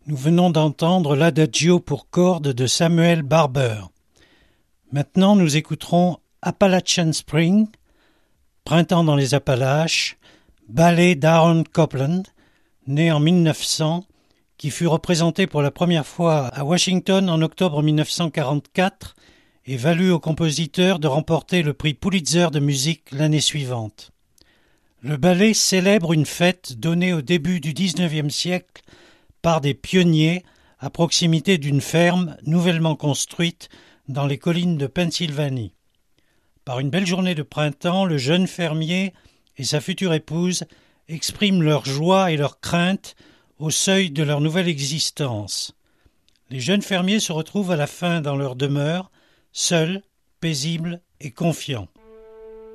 Nous venons d'entendre l'Adagio pour cordes de Samuel Barber. Maintenant, nous écouterons Appalachian Spring, Printemps dans les Appalaches, ballet d'Aaron Copland, né en 1900, qui fut représenté pour la première fois à Washington en octobre 1944 et valut au compositeur de remporter le prix Pulitzer de musique l'année suivante. Le ballet célèbre une fête donnée au début du XIXe siècle par des pionniers à proximité d'une ferme nouvellement construite dans les collines de Pennsylvanie. Par une belle journée de printemps, le jeune fermier et sa future épouse expriment leur joie et leur crainte au seuil de leur nouvelle existence. Les jeunes fermiers se retrouvent à la fin dans leur demeure, seuls, paisibles et confiants.